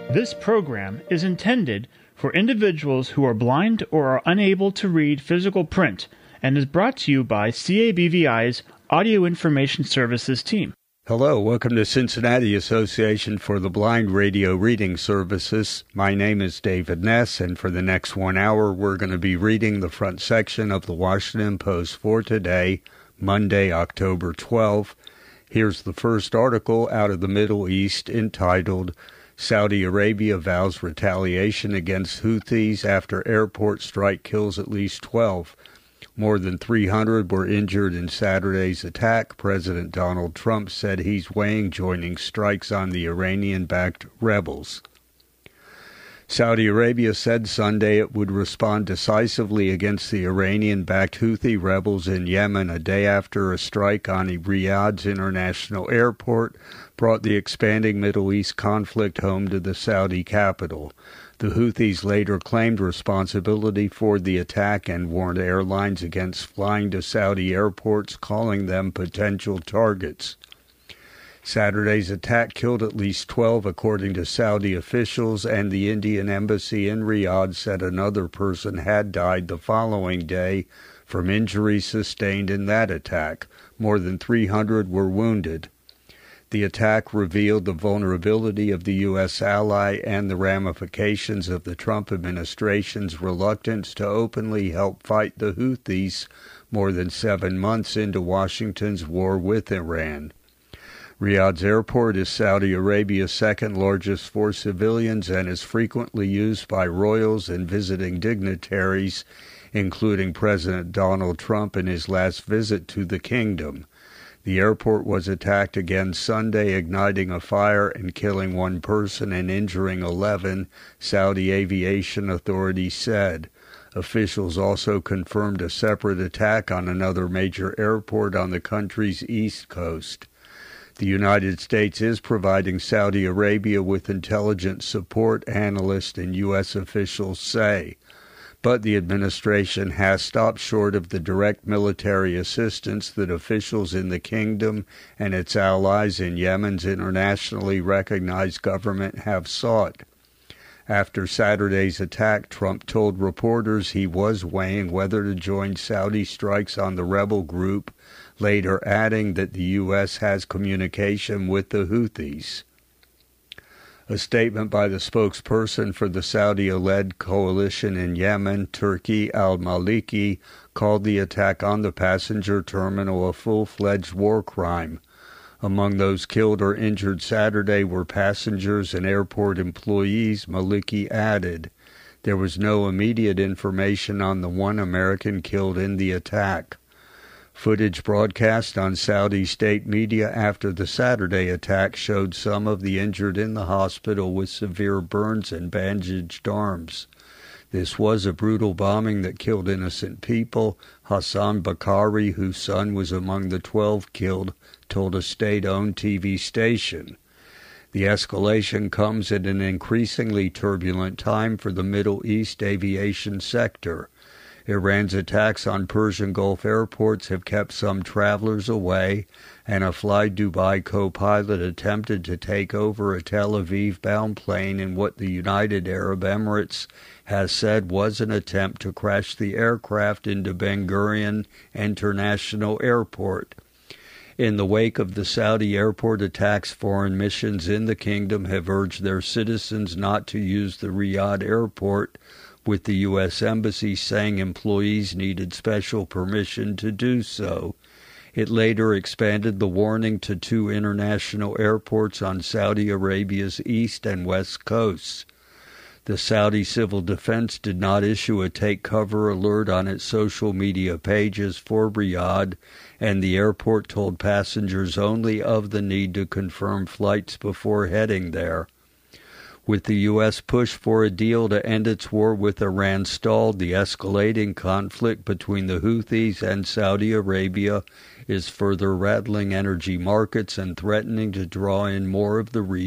This program is intended for individuals who are blind or are unable to read physical print and is brought to you by CABVI's Audio Information Services team. Hello, welcome to Cincinnati Association for the Blind Radio Reading Services. My name is David Ness, and for the next 1 hour, we're going to be reading the front section of the Washington Post for today, Monday, October 12. Here's the first article out of the Middle East entitled, Saudi Arabia vows retaliation against Houthis after airport strike kills at least 12. More than 300 were injured in Saturday's attack. President Donald Trump said he's weighing joining strikes on the Iranian-backed rebels. Saudi Arabia said Sunday it would respond decisively against the Iranian-backed Houthi rebels in Yemen a day after a strike on Riyadh's international airport brought the expanding Middle East conflict home to the Saudi capital. The Houthis later claimed responsibility for the attack and warned airlines against flying to Saudi airports, calling them potential targets. Saturday's attack killed at least 12, according to Saudi officials, and the Indian embassy in Riyadh said another person had died the following day from injuries sustained in that attack. More than 300 were wounded. The attack revealed the vulnerability of the U.S. ally and the ramifications of the Trump administration's reluctance to openly help fight the Houthis more than 7 months into Washington's war with Iran. Riyadh's airport is Saudi Arabia's second largest for civilians and is frequently used by royals and visiting dignitaries, including President Donald Trump in his last visit to the kingdom. The airport was attacked again Sunday, igniting a fire and killing 1 person and injuring 11, Saudi aviation authorities said. Officials also confirmed a separate attack on another major airport on the country's east coast. The United States is providing Saudi Arabia with intelligence support, analysts and U.S. officials say. But the administration has stopped short of the direct military assistance that officials in the kingdom and its allies in Yemen's internationally recognized government have sought. After Saturday's attack, Trump told reporters he was weighing whether to join Saudi strikes on the rebel group, later adding that the U.S. has communication with the Houthis. A statement by the spokesperson for the Saudi-led coalition in Yemen, Turki al-Maliki, called the attack on the passenger terminal a full-fledged war crime. Among those killed or injured Saturday were passengers and airport employees, Maliki added. There was no immediate information on the 1 American killed in the attack. Footage broadcast on Saudi state media after the Saturday attack showed some of the injured in the hospital with severe burns and bandaged arms. This was a brutal bombing that killed innocent people. Hassan Bakari, whose son was among the 12 killed, told a state-owned TV station. The escalation comes at an increasingly turbulent time for the Middle East aviation sector. Iran's attacks on Persian Gulf airports have kept some travelers away, and a Fly Dubai co-pilot attempted to take over a Tel Aviv-bound plane in what the United Arab Emirates has said was an attempt to crash the aircraft into Ben Gurion International Airport. In the wake of the Saudi airport attacks, foreign missions in the kingdom have urged their citizens not to use the Riyadh airport, with the U.S. Embassy saying employees needed special permission to do so. It later expanded the warning to 2 international airports on Saudi Arabia's east and west coasts. The Saudi Civil Defense did not issue a take-cover alert on its social media pages for Riyadh, and the airport told passengers only of the need to confirm flights before heading there. With the U.S. push for a deal to end its war with Iran stalled, the escalating conflict between the Houthis and Saudi Arabia is further rattling energy markets and threatening to draw in more of the region